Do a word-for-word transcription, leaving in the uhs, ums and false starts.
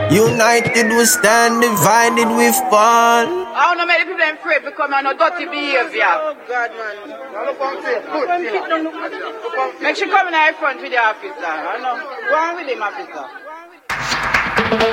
United we stand, divided we fall. I don't know many people in afraid because I know dirty behavior. Oh God, man. Make sure come in the front with the officer. I know. Go on with him, officer.